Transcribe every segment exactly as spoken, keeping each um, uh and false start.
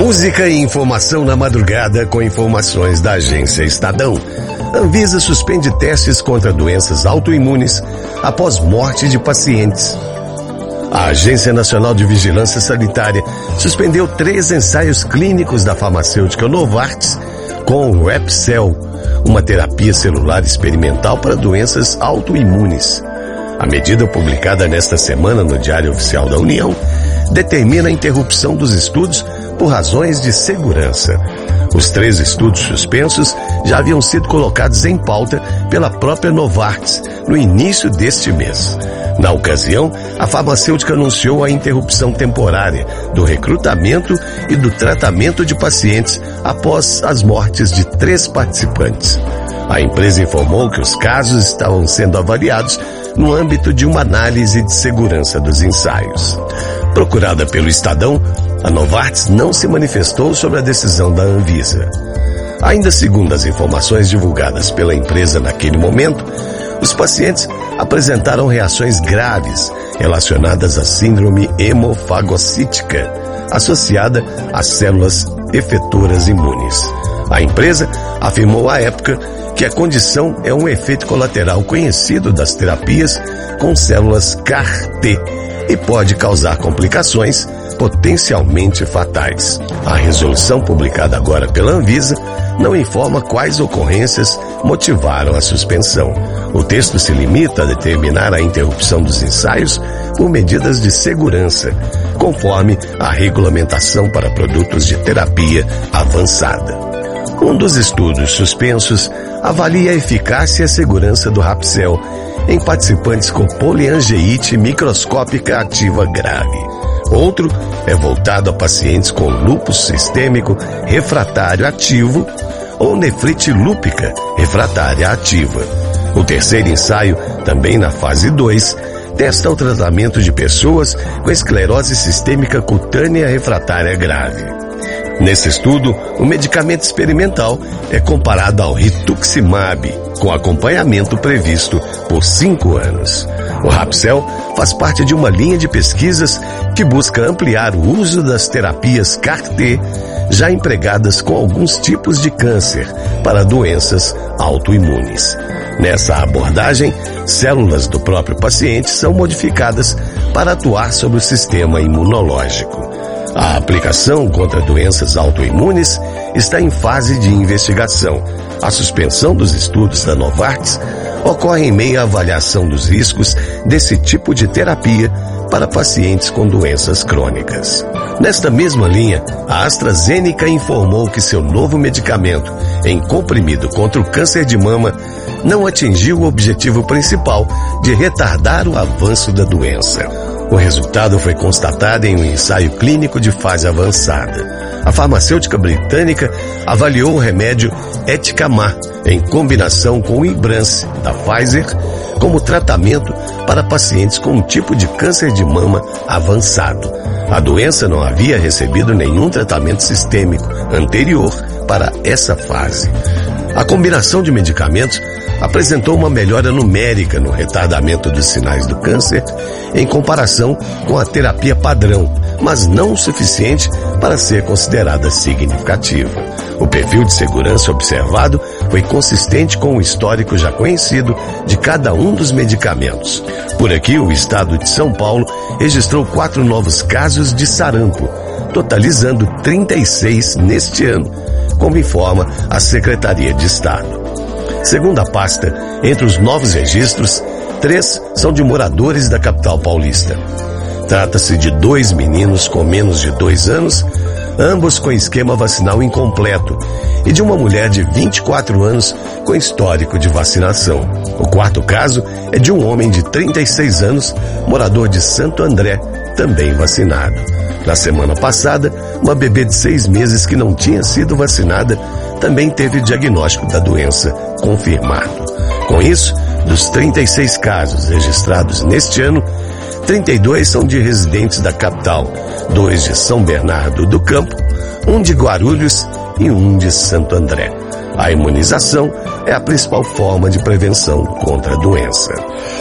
Música e informação na madrugada com informações da agência Estadão. Anvisa suspende testes contra doenças autoimunes após morte de pacientes. A Agência Nacional de Vigilância Sanitária suspendeu três ensaios clínicos da farmacêutica Novartis com o Epcel, uma terapia celular experimental para doenças autoimunes. A medida publicada nesta semana no Diário Oficial da União determina a interrupção dos estudos por razões de segurança. Os três estudos suspensos já haviam sido colocados em pauta pela própria Novartis no início deste mês. Na ocasião, a farmacêutica anunciou a interrupção temporária do recrutamento e do tratamento de pacientes após as mortes de três participantes. A empresa informou que os casos estavam sendo avaliados no âmbito de uma análise de segurança dos ensaios. Procurada pelo Estadão, a Novartis não se manifestou sobre a decisão da Anvisa. Ainda segundo as informações divulgadas pela empresa naquele momento, os pacientes apresentaram reações graves relacionadas à síndrome hemofagocítica, associada às células efetoras imunes. A empresa afirmou à época que a condição é um efeito colateral conhecido das terapias com células C A R T e pode causar complicações potencialmente fatais. A resolução publicada agora pela Anvisa não informa quais ocorrências motivaram a suspensão. O texto se limita a determinar a interrupção dos ensaios por medidas de segurança, conforme a regulamentação para produtos de terapia avançada. Um dos estudos suspensos avalia a eficácia e a segurança do Rapcel em participantes com poliangeite microscópica ativa grave. Outro é voltado a pacientes com lúpus sistêmico refratário ativo ou nefrite lúpica refratária ativa. O terceiro ensaio, também na fase dois, testa o tratamento de pessoas com esclerose sistêmica cutânea refratária grave. Nesse estudo, o medicamento experimental é comparado ao rituximab, com acompanhamento previsto por cinco anos. O Rapcel faz parte de uma linha de pesquisas que busca ampliar o uso das terapias C A R T já empregadas com alguns tipos de câncer para doenças autoimunes. Nessa abordagem, células do próprio paciente são modificadas para atuar sobre o sistema imunológico. A aplicação contra doenças autoimunes está em fase de investigação. A suspensão dos estudos da Novartis ocorre em meio à avaliação dos riscos desse tipo de terapia para pacientes com doenças crônicas. Nesta mesma linha, a AstraZeneca informou que seu novo medicamento em comprimido contra o câncer de mama não atingiu o objetivo principal de retardar o avanço da doença. O resultado foi constatado em um ensaio clínico de fase avançada. A farmacêutica britânica avaliou o remédio Etcamar em combinação com o Ibrance, da Pfizer, como tratamento para pacientes com um tipo de câncer de mama avançado. A doença não havia recebido nenhum tratamento sistêmico anterior para essa fase. A combinação de medicamentos apresentou uma melhora numérica no retardamento dos sinais do câncer em comparação com a terapia padrão, mas não o suficiente para ser considerada significativa. O perfil de segurança observado foi consistente com o histórico já conhecido de cada um dos medicamentos. Por aqui, o estado de São Paulo registrou quatro novos casos de sarampo, totalizando trinta e seis neste ano, como informa a Secretaria de Estado. Segundo a pasta, entre os novos registros, três são de moradores da capital paulista. Trata-se de dois meninos com menos de dois anos, ambos com esquema vacinal incompleto, e de uma mulher de vinte e quatro anos com histórico de vacinação. O quarto caso é de um homem de trinta e seis anos, morador de Santo André, também vacinado. Na semana passada, uma bebê de seis meses que não tinha sido vacinada também teve o diagnóstico da doença confirmado. Com isso, dos trinta e seis casos registrados neste ano, trinta e dois são de residentes da capital, dois de São Bernardo do Campo, um de Guarulhos e um de Santo André. A imunização é a principal forma de prevenção contra a doença.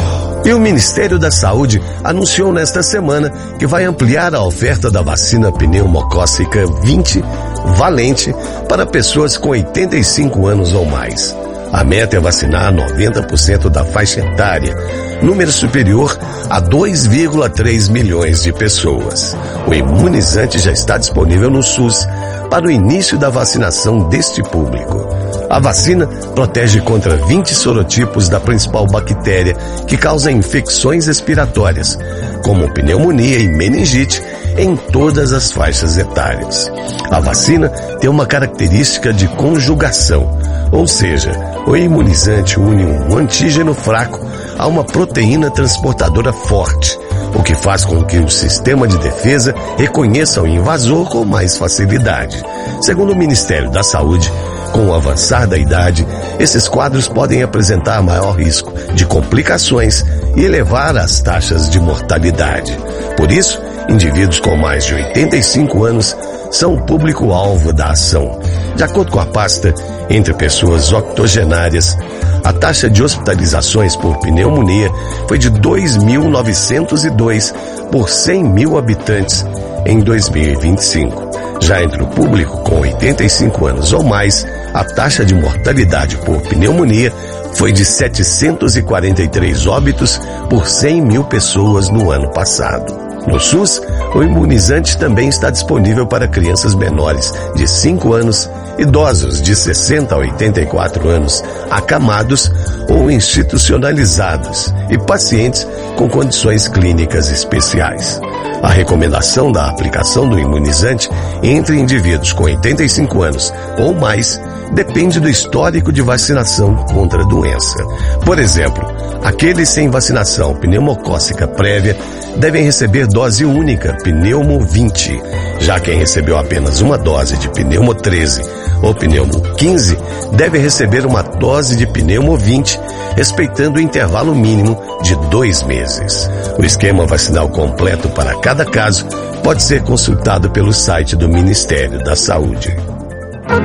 E o Ministério da Saúde anunciou nesta semana que vai ampliar a oferta da vacina pneumocócica vinte valente para pessoas com oitenta e cinco anos ou mais. A meta é vacinar noventa por cento da faixa etária, número superior a dois vírgula três milhões de pessoas. O imunizante já está disponível no SUS para o início da vacinação deste público. A vacina protege contra vinte sorotipos da principal bactéria que causa infecções respiratórias, como pneumonia e meningite, em todas as faixas etárias. A vacina tem uma característica de conjugação, ou seja, o imunizante une um antígeno fraco a uma proteína transportadora forte, o que faz com que o sistema de defesa reconheça o invasor com mais facilidade. Segundo o Ministério da Saúde, com o avançar da idade, esses quadros podem apresentar maior risco de complicações e elevar as taxas de mortalidade. Por isso, indivíduos com mais de oitenta e cinco anos são o público-alvo da ação. De acordo com a pasta, entre pessoas octogenárias, a taxa de hospitalizações por pneumonia foi de dois mil novecentos e dois por cem mil habitantes em dois mil e vinte e cinco. Já entre o público com oitenta e cinco anos ou mais, a taxa de mortalidade por pneumonia foi de setecentos e quarenta e três óbitos por cem mil pessoas no ano passado. No SUS, o imunizante também está disponível para crianças menores de cinco anos, idosos de sessenta a oitenta e quatro anos, acamados ou institucionalizados e pacientes com condições clínicas especiais. A recomendação da aplicação do imunizante entre indivíduos com oitenta e cinco anos ou mais depende do histórico de vacinação contra a doença. Por exemplo, aqueles sem vacinação pneumocócica prévia devem receber dose única Pneumo vinte. Já quem recebeu apenas uma dose de Pneumo treze ou Pneumo quinze deve receber uma dose de Pneumo vinte, respeitando o intervalo mínimo de dois meses. O esquema vacinal completo para cada caso pode ser consultado pelo site do Ministério da Saúde.